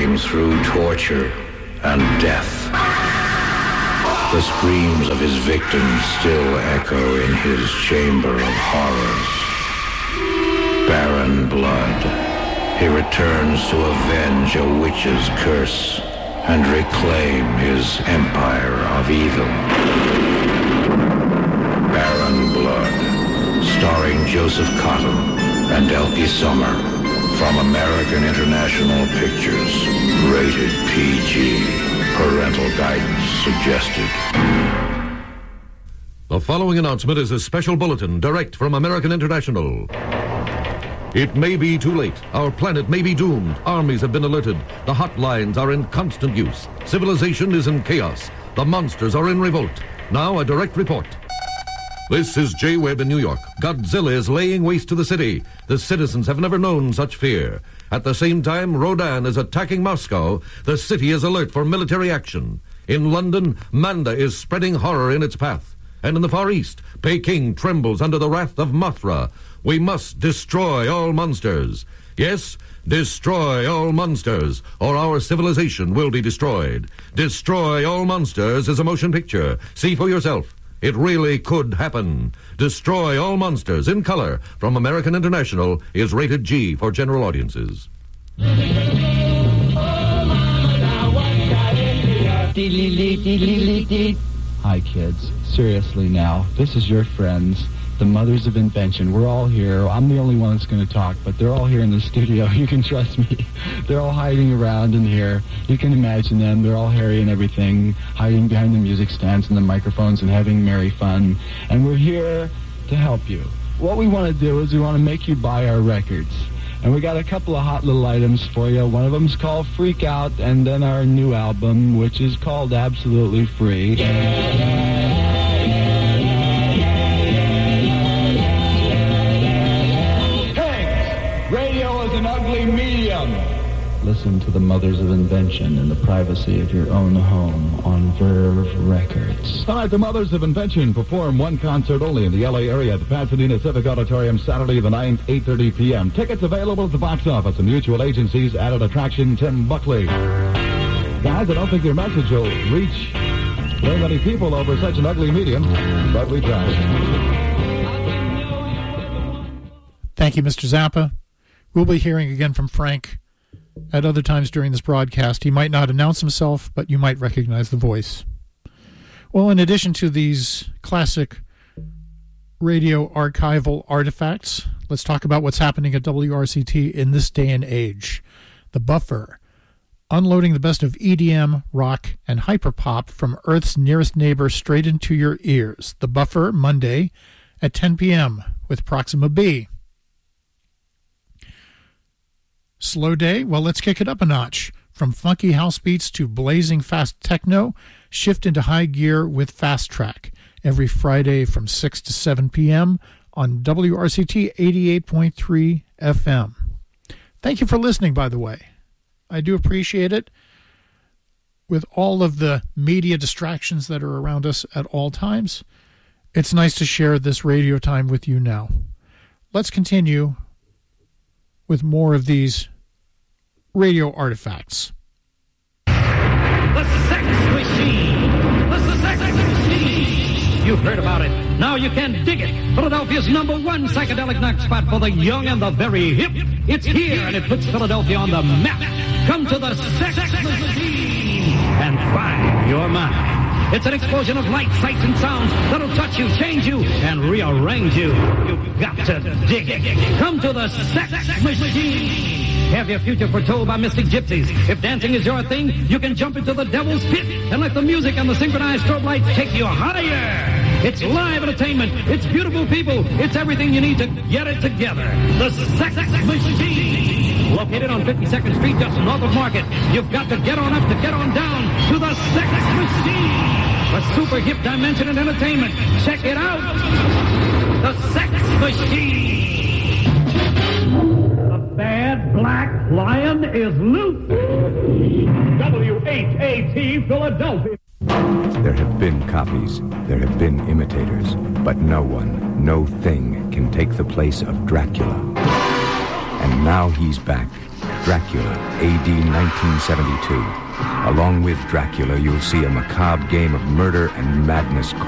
him through torture and death. The screams of his victims still echo in his chamber of horrors. Baron Blood, he returns to avenge a witch's curse and reclaim his empire of evil. Baron Blood, starring Joseph Cotton and Elke Sommer, from American International Pictures, rated PG. Parental guidance suggested. The following announcement is a special bulletin direct from American International. It may be too late. Our planet may be doomed. Armies have been alerted. The hotlines are in constant use. Civilization is in chaos. The monsters are in revolt. Now a direct report. This is Jay Webb in New York. Godzilla is laying waste to the city. The citizens have never known such fear. At the same time, Rodan is attacking Moscow. The city is alert for military action. In London, Manda is spreading horror in its path. And in the Far East, Peking trembles under the wrath of Mothra. We must destroy all monsters. Yes, destroy all monsters, or our civilization will be destroyed. Destroy All Monsters is a motion picture. See for yourself. It really could happen. Destroy All Monsters in color from American International is rated G for general audiences. Hi, kids. Seriously now, this is your friends, the Mothers of Invention. We're all here. I'm the only one that's going to talk, but they're all here in the studio. You can trust me. They're all hiding around in here. You can imagine them. They're all hairy and everything, hiding behind the music stands and the microphones and having merry fun. And we're here to help you. What we want to do is we want to make you buy our records. And we got a couple of hot little items for you. One of them's called Freak Out, and then our new album, which is called Absolutely Free. An ugly medium. Listen to the Mothers of Invention in the privacy of your own home on Verve Records. Tonight, the Mothers of Invention perform one concert only in the L.A. area at the Pasadena Civic Auditorium, Saturday the 9th, 8:30 p.m. Tickets available at the box office and mutual agencies. Added attraction, Tim Buckley. Guys, I don't think your message will reach very many people over such an ugly medium, but we try. Thank you, Mr. Zappa. We'll be hearing again from Frank at other times during this broadcast. He might not announce himself, but you might recognize the voice. Well, in addition to these classic radio archival artifacts, let's talk about what's happening at WRCT in this day and age. The Buffer, unloading the best of EDM, rock, and hyperpop from Earth's nearest neighbor straight into your ears. The Buffer, Monday at 10 p.m. with Proxima B. Slow day? Well, let's kick it up a notch. From funky house beats to blazing fast techno, shift into high gear with Fast Track. Every Friday from 6 to 7 p.m. on WRCT 88.3 FM. Thank you for listening, by the way. I do appreciate it. With all of the media distractions that are around us at all times, it's nice to share this radio time with you now. Let's continue with more of these radio artifacts. The Sex Machine! The Sex Machine! You've heard about it. Now you can dig it. Philadelphia's #1 psychedelic knock spot for the young and the very hip. It's here, and it puts Philadelphia on the map. Come to the Sex Machine and find your mind. It's an explosion of light, sights, and sounds that'll touch you, change you, and rearrange you. You've got to dig it. Come to the Sex Machine. Have your future foretold by mystic gypsies. If dancing is your thing, you can jump into the devil's pit and let the music and the synchronized strobe lights take you higher. It's live entertainment. It's beautiful people. It's everything you need to get it together. The Sex Machine. Located on 52nd Street, just north of Market. You've got to get on up to get on down to the Sex Machine. A super hip dimension in entertainment. Check it out. The Sex Machine. The bad black lion is loose. WHAT Philadelphia. There have been copies, there have been imitators, but no one, no thing can take the place of Dracula. And now he's back, Dracula, AD 1972. Along with Dracula, you'll see a macabre game of murder and madness